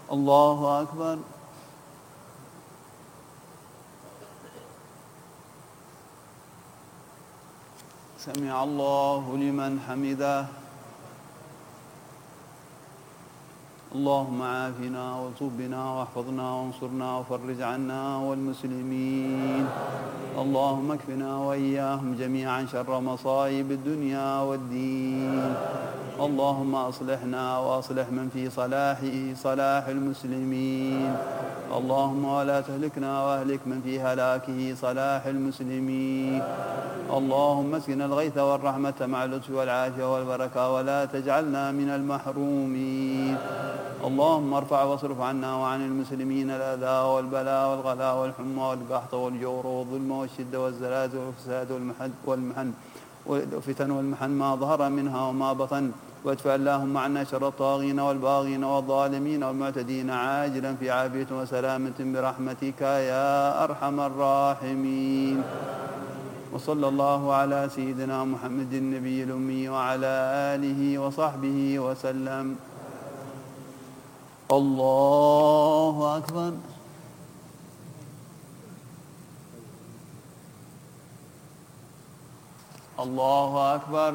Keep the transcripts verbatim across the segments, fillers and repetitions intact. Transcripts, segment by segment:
الله أكبر. سمع الله لمن حمده. اللهم عافنا وصبنا واحفظنا وانصرنا وفرج عنا والمسلمين. اللهم اكفنا وإياهم جميعا شر مصائب الدنيا والدين. اللهم أصلحنا وأصلح من في صلاحه صلاح المسلمين. اللهم ولا تهلكنا واهلك من في هلاكه صلاح المسلمين. اللهم اسقنا الغيث والرحمة مع اللطف والعافية والبركة ولا تجعلنا من المحرومين. اللهم ارفع واصرف عنا وعن المسلمين الأذى والبلاء والغلاء والحمى والقحط والجور والظلم والشدة والزلازل والفساد والمحن والمحن والفتن والمحن ما ظهر منها وما بطن، وادفع اللهم عنا شر الطاغين والباغين والظالمين والمعتدين عاجلا في عافية وسلامة برحمتك يا أرحم الراحمين. وصلى الله على سيدنا محمد النبي الأمي وعلى آله وصحبه وسلم. الله أكبر. الله أكبر.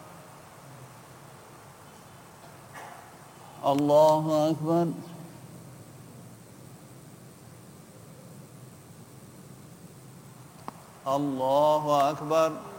الله أكبر. الله أكبر.